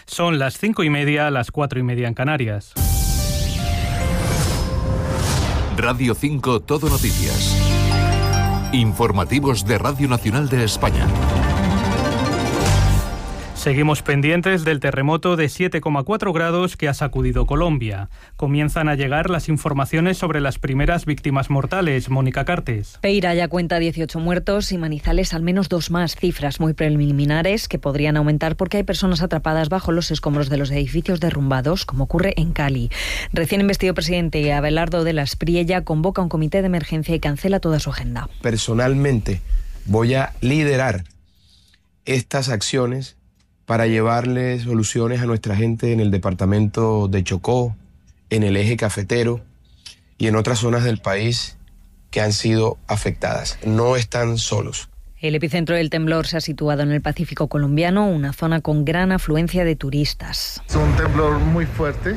Son las 5:30, las 4:30 en Canarias. Radio 5 Todo Noticias. Informativos de Radio Nacional de España. Seguimos pendientes del terremoto de 7,4 grados que ha sacudido Colombia. Comienzan a llegar las informaciones sobre las primeras víctimas mortales. Mónica Cartes. Peira ya cuenta 18 muertos y Manizales al menos 2 más, cifras muy preliminares que podrían aumentar porque hay personas atrapadas bajo los escombros de los edificios derrumbados, como ocurre en Cali. Recién investido presidente Abelardo de la Espriella convoca un comité de emergencia y cancela toda su agenda. Personalmente voy a liderar estas acciones para llevarle soluciones a nuestra gente en el departamento de Chocó, en el eje cafetero y en otras zonas del país que han sido afectadas. No están solos. El epicentro del temblor se ha situado en el Pacífico colombiano, una zona con gran afluencia de turistas. Es un temblor muy fuerte,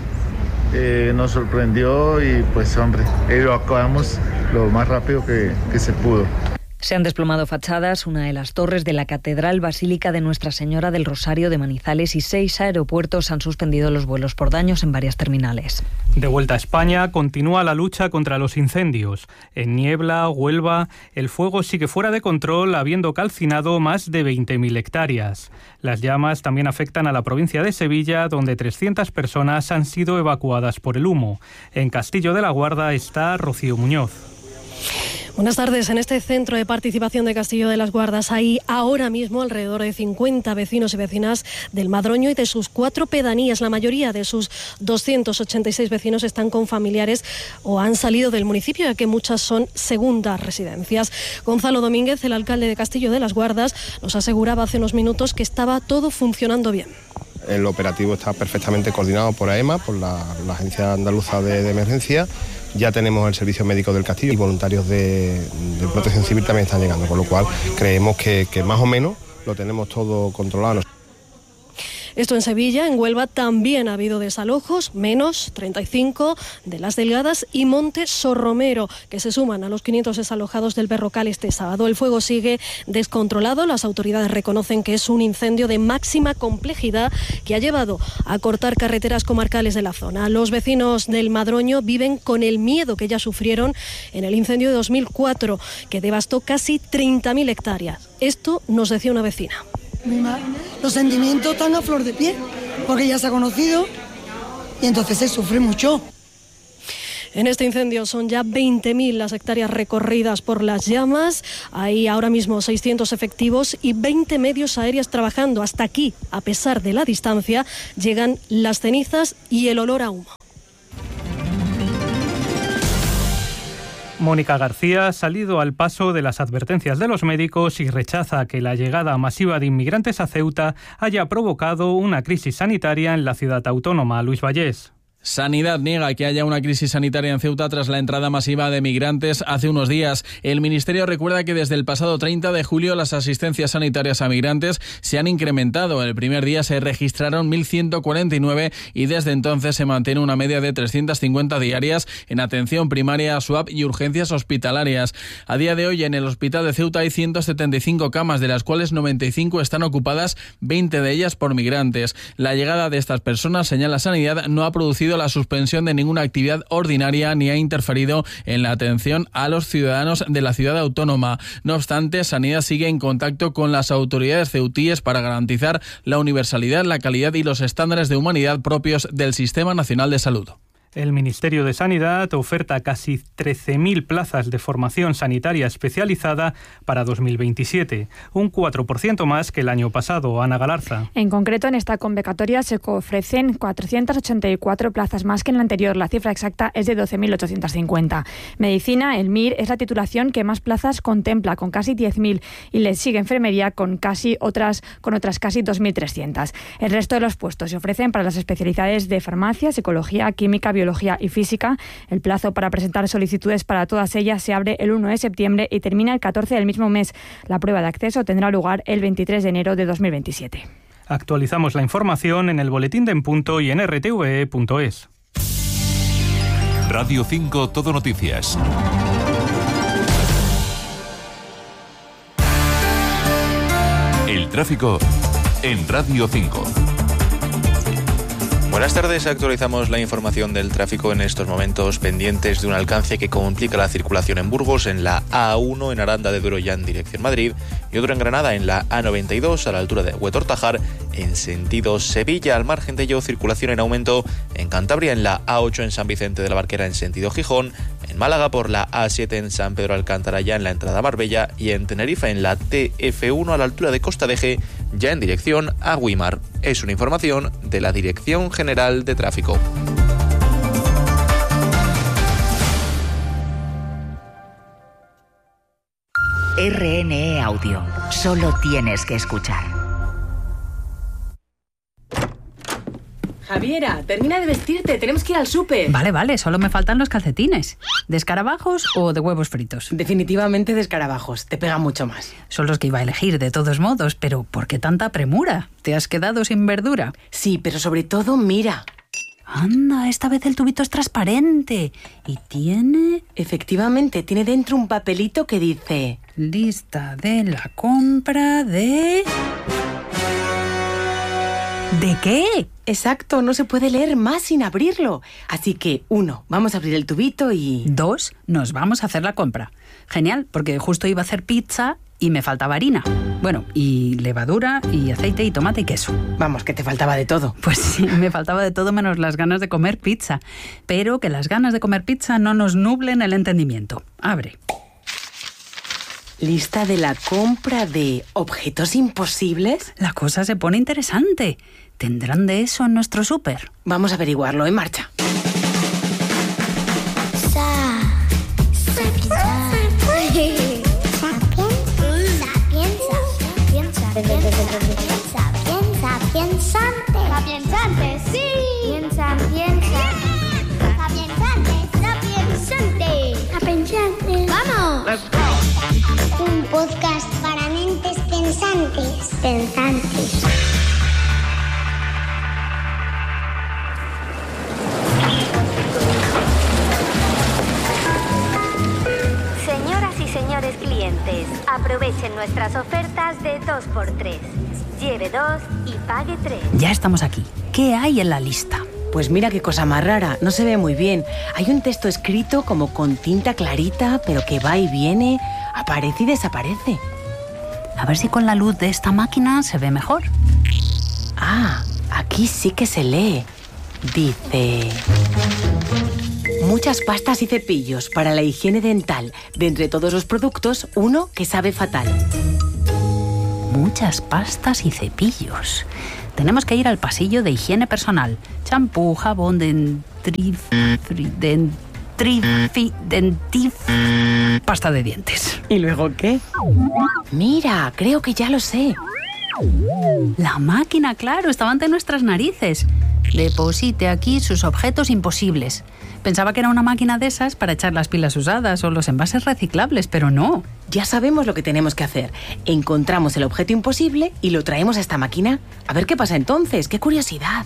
nos sorprendió y pues hombre, evacuamos lo más rápido que se pudo. Se han desplomado fachadas, una de las torres de la Catedral Basílica de Nuestra Señora del Rosario de Manizales y 6 aeropuertos han suspendido los vuelos por daños en varias terminales. De vuelta a España, continúa la lucha contra los incendios. En Niebla, Huelva, el fuego sigue fuera de control, habiendo calcinado más de 20.000 hectáreas. Las llamas también afectan a la provincia de Sevilla, donde 300 personas han sido evacuadas por el humo. En Castillo de la Guarda está Rocío Muñoz. Buenas tardes. En este centro de participación de Castillo de las Guardas hay ahora mismo alrededor de 50 vecinos y vecinas del Madroño y de sus 4 pedanías. La mayoría de sus 286 vecinos están con familiares o han salido del municipio, ya que muchas son segundas residencias. Gonzalo Domínguez, el alcalde de Castillo de las Guardas, nos aseguraba hace unos minutos que estaba todo funcionando bien. El operativo está perfectamente coordinado por AEMA, por la Agencia Andaluza de Emergencia. Ya tenemos el servicio médico del Castillo y voluntarios de Protección Civil también están llegando, con lo cual creemos que más o menos lo tenemos todo controlado. Esto en Sevilla. En Huelva también ha habido desalojos, menos 35 de Las Delgadas y Monte Sorromero, que se suman a los 500 desalojados del Berrocal este sábado. El fuego sigue descontrolado. Las autoridades reconocen que es un incendio de máxima complejidad que ha llevado a cortar carreteras comarcales de la zona. Los vecinos del Madroño viven con el miedo que ya sufrieron en el incendio de 2004, que devastó casi 30.000 hectáreas. Esto nos decía una vecina. Los sentimientos están a flor de piel, porque ya se ha conocido y entonces se sufre mucho. En este incendio son ya 20.000 las hectáreas recorridas por las llamas. Hay ahora mismo 600 efectivos y 20 medios aéreos trabajando. Hasta aquí, a pesar de la distancia, llegan las cenizas y el olor a humo. Mónica García ha salido al paso de las advertencias de los médicos y rechaza que la llegada masiva de inmigrantes a Ceuta haya provocado una crisis sanitaria en la ciudad autónoma. Luis Vallés. Sanidad niega que haya una crisis sanitaria en Ceuta tras la entrada masiva de migrantes hace unos días. El Ministerio recuerda que desde el pasado 30 de julio las asistencias sanitarias a migrantes se han incrementado. El primer día se registraron 1.149 y desde entonces se mantiene una media de 350 diarias en atención primaria, SUAP y urgencias hospitalarias. A día de hoy en el hospital de Ceuta hay 175 camas, de las cuales 95 están ocupadas, 20 de ellas por migrantes. La llegada de estas personas, señala Sanidad, no ha producido la suspensión de ninguna actividad ordinaria ni ha interferido en la atención a los ciudadanos de la ciudad autónoma. No obstante, Sanidad sigue en contacto con las autoridades ceutíes para garantizar la universalidad, la calidad y los estándares de humanidad propios del Sistema Nacional de Salud. El Ministerio de Sanidad oferta casi 13.000 plazas de formación sanitaria especializada para 2027, un 4% más que el año pasado. Ana Galarza. En concreto, en esta convocatoria se ofrecen 484 plazas más que en la anterior. La cifra exacta es de 12.850. Medicina, el MIR, es la titulación que más plazas contempla, con casi 10.000, y le sigue enfermería con otras casi 2.300. El resto de los puestos se ofrecen para las especialidades de farmacia, psicología, química, biología y física. El plazo para presentar solicitudes para todas ellas se abre el 1 de septiembre y termina el 14 del mismo mes. La prueba de acceso tendrá lugar el 23 de enero de 2027. Actualizamos la información en el boletín de En Punto y en rtve.es. Radio 5 Todo Noticias. El tráfico en Radio 5. Buenas tardes, actualizamos la información del tráfico en estos momentos pendientes de un alcance que complica la circulación en Burgos, en la A1 en Aranda de Duero ya en dirección Madrid y otro en Granada en la A92 a la altura de Huetor-Tajar en sentido Sevilla. Al margen de ello, circulación en aumento en Cantabria en la A8 en San Vicente de la Barquera en sentido Gijón, en Málaga por la A7 en San Pedro Alcántara ya en la entrada a Marbella y en Tenerife en la TF1 a la altura de Costa de Eje ya en dirección a Güímar. Es una información de la Dirección General de Tráfico. RNE Audio. Solo tienes que escuchar. Javiera, termina de vestirte, tenemos que ir al súper. Vale, solo me faltan los calcetines. ¿De escarabajos o de huevos fritos? Definitivamente de escarabajos, te pega mucho más. Son los que iba a elegir de todos modos, pero ¿por qué tanta premura? ¿Te has quedado sin verdura? Sí, pero sobre todo, mira. Anda, esta vez el tubito es transparente. ¿Y tiene? Efectivamente, tiene dentro un papelito que dice... Lista de la compra de... ¿De qué? Exacto, no se puede leer más sin abrirlo. Así que, 1, vamos a abrir el tubito y... 2, nos vamos a hacer la compra. Genial, porque justo iba a hacer pizza y me faltaba harina. Bueno, y levadura, y aceite, y tomate, y queso. Vamos, que te faltaba de todo. Pues sí, me faltaba de todo menos las ganas de comer pizza. Pero que las ganas de comer pizza no nos nublen el entendimiento. Abre. ¿Lista de la compra de objetos imposibles? La cosa se pone interesante. ¿Tendrán de eso en nuestro súper? Vamos a averiguarlo, en marcha. Sapiensante, sí. Piensa. Sapiensante. ¡Vamos! Let's go. Un podcast para mentes pensantes. Señoras y señores clientes, aprovechen nuestras ofertas de 2x3. Lleve 2 y pague 3. Ya estamos aquí. ¿Qué hay en la lista? Pues mira qué cosa más rara, no se ve muy bien. Hay un texto escrito como con tinta clarita, pero que va y viene, aparece y desaparece. A ver si con la luz de esta máquina se ve mejor. Ah, aquí sí que se lee. Dice... Muchas pastas y cepillos para la higiene dental. De entre todos los productos, uno que sabe fatal. Muchas pastas y cepillos. Tenemos que ir al pasillo de higiene personal. Champú, jabón, pasta de dientes. ¿Y luego qué? Mira, creo que ya lo sé. La máquina, claro, estaba ante nuestras narices. Deposite aquí sus objetos imposibles. Pensaba que era una máquina de esas para echar las pilas usadas o los envases reciclables, pero no. Ya sabemos lo que tenemos que hacer. Encontramos el objeto imposible y lo traemos a esta máquina. A ver qué pasa entonces. ¡Qué curiosidad!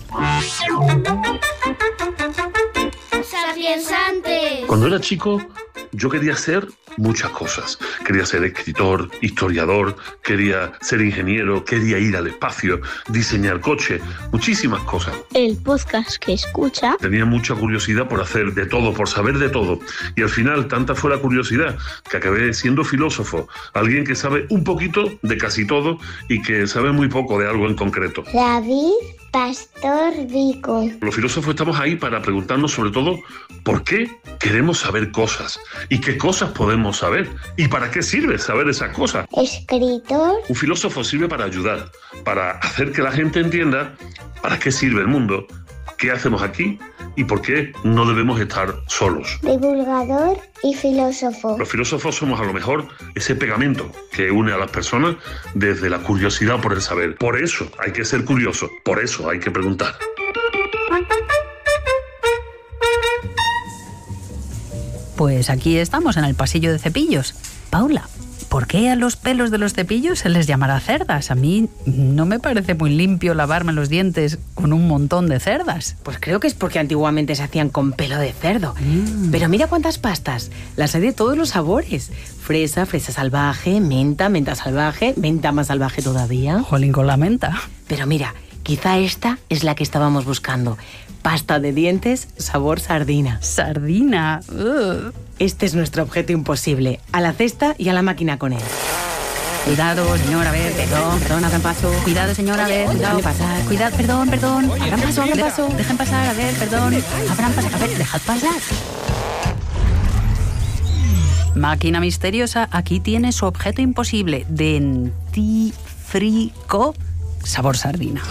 Sapiensante. Cuando era chico, yo quería ser muchas cosas. Quería ser escritor, historiador, quería ser ingeniero, quería ir al espacio, diseñar coches, muchísimas cosas. El podcast que escucha. Tenía mucha curiosidad por hacer de todo, por saber de todo. Y al final, tanta fue la curiosidad que acabé siendo filósofo. Alguien que sabe un poquito de casi todo y que sabe muy poco de algo en concreto. David Pastor Vico. Los filósofos estamos ahí para preguntarnos sobre todo por qué queremos saber cosas y qué cosas podemos saber y para qué sirve saber esas cosas. Escritor. Un filósofo sirve para ayudar, para hacer que la gente entienda para qué sirve el mundo, qué hacemos aquí y por qué no debemos estar solos. Divulgador y filósofo. Los filósofos somos a lo mejor ese pegamento que une a las personas desde la curiosidad por el saber. Por eso hay que ser curioso, por eso hay que preguntar. Pues aquí estamos en el pasillo de cepillos. Paula, ¿por qué a los pelos de los cepillos se les llamará cerdas? A mí no me parece muy limpio lavarme los dientes con un montón de cerdas. Pues creo que es porque antiguamente se hacían con pelo de cerdo. Pero mira cuántas pastas. Las hay de todos los sabores. Fresa, fresa salvaje, menta, menta salvaje, menta más salvaje todavía. Jolín con la menta. Pero mira, Quizá esta es la que estábamos buscando. Pasta de dientes sabor sardina. ¿Sardina? Este es nuestro objeto imposible. A la cesta y a la máquina con él. Cuidado, señor, a ver, perdón, abran paso. Cuidado, señor, a ver, cuidado. Pasar. Cuidado, perdón. Abran paso. Dejen pasar, a ver, perdón. Abran paso, a ver, dejad pasar. Máquina misteriosa, aquí tiene su objeto imposible. Dentifrico sabor sardina.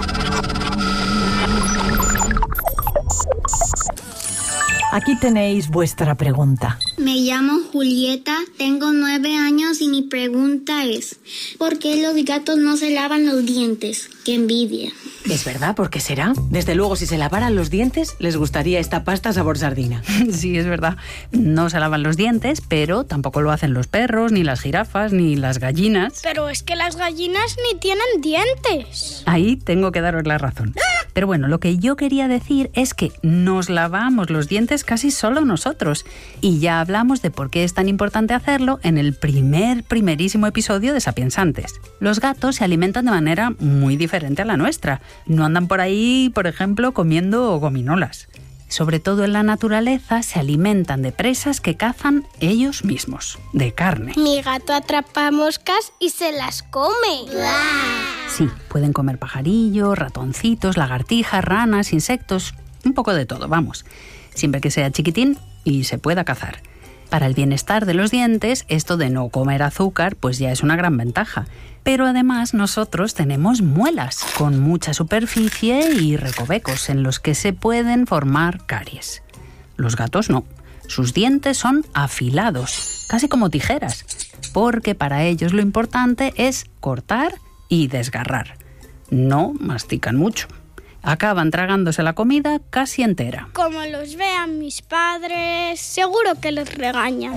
Aquí tenéis vuestra pregunta. Me llamo Julieta, tengo 9 años y mi pregunta es: ¿por qué los gatos no se lavan los dientes? ¡Qué envidia! Es verdad, ¿por qué será? Desde luego, si se lavaran los dientes, les gustaría esta pasta sabor sardina. Sí, es verdad. No se lavan los dientes, pero tampoco lo hacen los perros, ni las jirafas, ni las gallinas. Pero es que las gallinas ni tienen dientes. Ahí tengo que daros la razón. Pero bueno, lo que yo quería decir es que nos lavamos los dientes casi solo nosotros. Y ya hablamos de por qué es tan importante hacerlo en el primerísimo episodio de Sapiensantes. Los gatos se alimentan de manera muy diferente a la nuestra. No andan por ahí, por ejemplo, comiendo gominolas. Sobre todo en la naturaleza se alimentan de presas que cazan ellos mismos, de carne. Mi gato atrapa moscas y se las come. Sí, pueden comer pajarillos, ratoncitos, lagartijas, ranas, insectos, un poco de todo, vamos. Siempre que sea chiquitín y se pueda cazar. Para el bienestar de los dientes, esto de no comer azúcar, pues ya es una gran ventaja. Pero además nosotros tenemos muelas, con mucha superficie y recovecos en los que se pueden formar caries. Los gatos no. Sus dientes son afilados, casi como tijeras, porque para ellos lo importante es cortar y desgarrar. No mastican mucho. Acaban tragándose la comida casi entera. Como los vean mis padres, seguro que les regañan.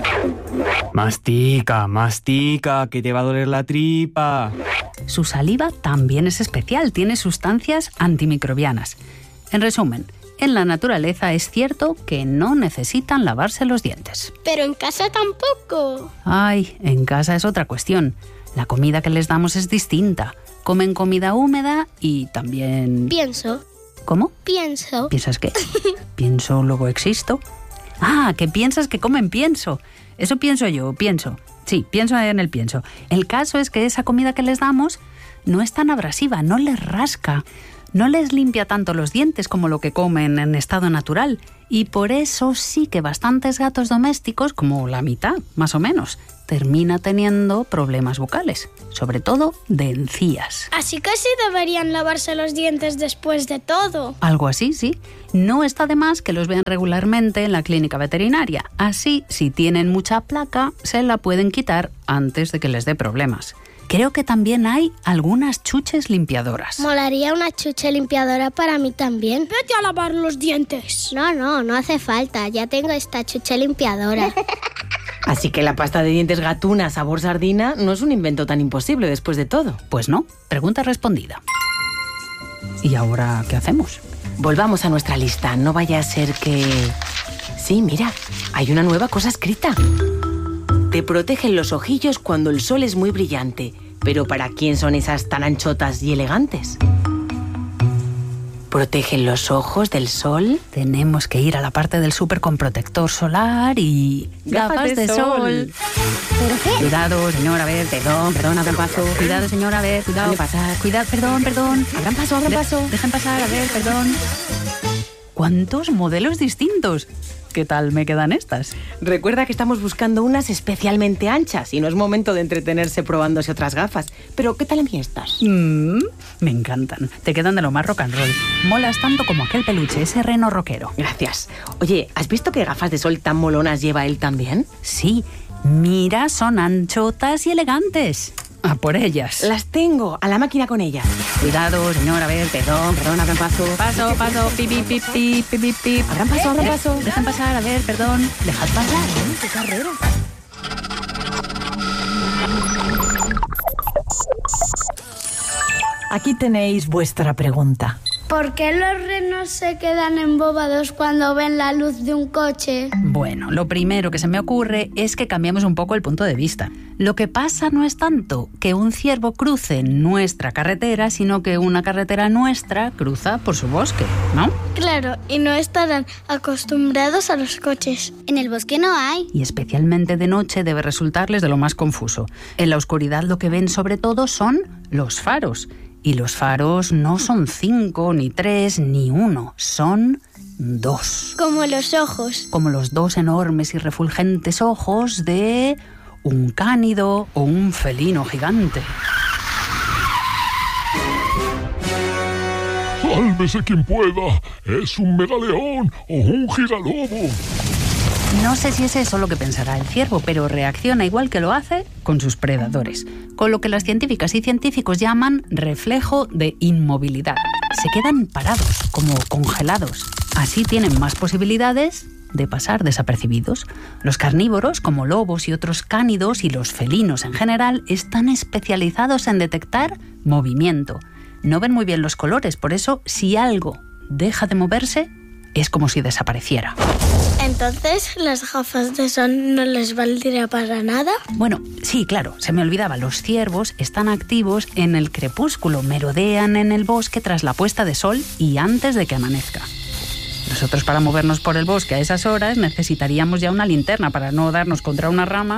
Mastica, que te va a doler la tripa. Su saliva también es especial, tiene sustancias antimicrobianas. En resumen, en la naturaleza es cierto que no necesitan lavarse los dientes. Pero en casa tampoco. Ay, en casa es otra cuestión. La comida que les damos es distinta. Comen comida húmeda y también... Pienso. ¿Cómo? Pienso. ¿Piensas qué? ¿Pienso, luego existo? Ah, que piensas que comen pienso. Eso pienso yo, pienso. Sí, pienso en el pienso. El caso es que esa comida que les damos no es tan abrasiva, no les rasca, no les limpia tanto los dientes como lo que comen en estado natural. Y por eso sí que bastantes gatos domésticos, como la mitad, más o menos, termina teniendo problemas bucales, sobre todo de encías. Así que sí deberían lavarse los dientes después de todo. Algo así, sí. No está de más que los vean regularmente en la clínica veterinaria. Así, si tienen mucha placa, se la pueden quitar antes de que les dé problemas. Creo que también hay algunas chuches limpiadoras. Molaría una chuche limpiadora para mí también. Vete a lavar los dientes. No hace falta. Ya tengo esta chuche limpiadora. Así que la pasta de dientes gatuna sabor sardina no es un invento tan imposible después de todo. Pues no, pregunta respondida. ¿Y ahora qué hacemos? Volvamos a nuestra lista, no vaya a ser que... Sí, mira, hay una nueva cosa escrita. Te protegen los ojillos cuando el sol es muy brillante. Pero ¿para quién son esas tan anchotas y elegantes? ¿Protegen los ojos del sol? Tenemos que ir a la parte del súper con protector solar y... ¡Gafas de sol! ¿Pero qué? Cuidado, señor, a ver, perdón, abran paso. Cuidado, señor, a ver, cuidado. Déjame pasar. Cuidado, perdón. Abran paso. Dejen pasar, a ver, perdón. ¿Cuántos modelos distintos? ¿Qué tal me quedan estas? Recuerda que estamos buscando unas especialmente anchas y no es momento de entretenerse probándose otras gafas. Pero ¿qué tal a mí estas? Me encantan. Te quedan de lo más rock and roll. Molas tanto como aquel peluche, ese reno rockero. Gracias. Oye, ¿has visto qué gafas de sol tan molonas lleva él también? Sí. Mira, son anchotas y elegantes. A por ellas. Las tengo, a la máquina con ellas. Cuidado, señor, a ver, perdón, abran paso. Paso, pip. Abran paso. Dejen pasar, a ver, perdón. Dejad pasar. ¡Qué carrera! Aquí tenéis vuestra pregunta. ¿Por qué los renos se quedan embobados cuando ven la luz de un coche? Bueno, lo primero que se me ocurre es que cambiemos un poco el punto de vista. Lo que pasa no es tanto que un ciervo cruce nuestra carretera, sino que una carretera nuestra cruza por su bosque, ¿no? Claro, y no estarán acostumbrados a los coches. En el bosque no hay. Y especialmente de noche debe resultarles de lo más confuso. En la oscuridad lo que ven sobre todo son los faros. Y los faros no son 5, ni 3, ni 1, son 2. Como los ojos. Como los 2 enormes y refulgentes ojos de un cánido o un felino gigante. ¡Sálvese quien pueda! ¡Es un megaleón o un gigalobo! No sé si es eso lo que pensará el ciervo, pero reacciona igual que lo hace con sus predadores, con lo que las científicas y científicos llaman reflejo de inmovilidad. Se quedan parados, como congelados. Así tienen más posibilidades de pasar desapercibidos. Los carnívoros, como lobos y otros cánidos, y los felinos en general, están especializados en detectar movimiento. No ven muy bien los colores, por eso si algo deja de moverse, es como si desapareciera. ¿Entonces las gafas de sol no les valdría para nada? Bueno, sí, claro, se me olvidaba. Los ciervos están activos en el crepúsculo, merodean en el bosque tras la puesta de sol y antes de que amanezca. Nosotros, para movernos por el bosque a esas horas, necesitaríamos ya una linterna para no darnos contra una rama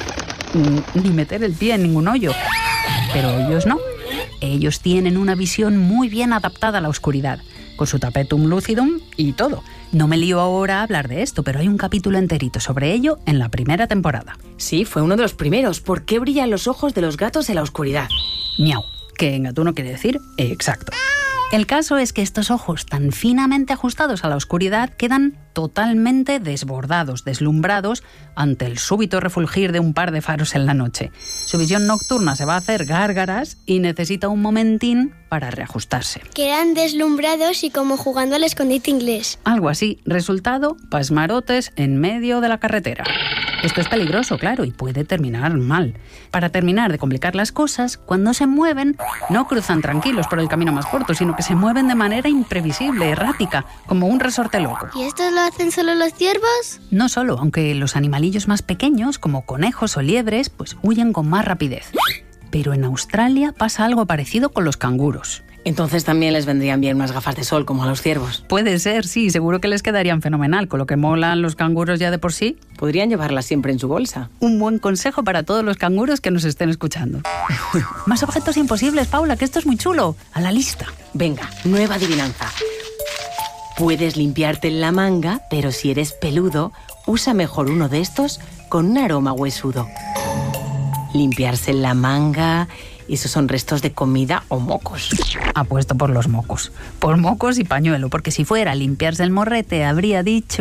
ni meter el pie en ningún hoyo. Pero ellos no. Ellos tienen una visión muy bien adaptada a la oscuridad, con su tapetum lucidum y todo. No me lío ahora a hablar de esto, pero hay un capítulo enterito sobre ello en la primera temporada. Sí, fue uno de los primeros. ¿Por qué brillan los ojos de los gatos en la oscuridad? Miau, que en gatuno quiere decir exacto. El caso es que estos ojos tan finamente ajustados a la oscuridad quedan totalmente desbordados, deslumbrados ante el súbito refulgir de un par de faros en la noche. Su visión nocturna se va a hacer gárgaras y necesita un momentín para reajustarse. Quedan deslumbrados y como jugando al escondite inglés. Algo así. Resultado, pasmarotes en medio de la carretera. Esto es peligroso, claro, y puede terminar mal. Para terminar de complicar las cosas, cuando se mueven, no cruzan tranquilos por el camino más corto, sino que se mueven de manera imprevisible, errática, como un resorte loco. ¿Y esto lo hacen solo los ciervos? No solo, aunque los animalillos más pequeños, como conejos o liebres, pues huyen con más rapidez. Pero en Australia pasa algo parecido con los canguros. Entonces también les vendrían bien unas gafas de sol como a los ciervos. Puede ser, sí, seguro que les quedarían fenomenal. Con lo que molan los canguros ya de por sí. Podrían llevarlas siempre en su bolsa. Un buen consejo para todos los canguros que nos estén escuchando. Más objetos imposibles, Paula, que esto es muy chulo. A la lista. Venga, nueva adivinanza. Puedes limpiarte en la manga, pero si eres peludo, usa mejor uno de estos con un aroma huesudo. Limpiarse en la manga... Esos son restos de comida o mocos. Apuesto por los mocos. Por mocos y pañuelo, porque si fuera limpiarse el morrete habría dicho...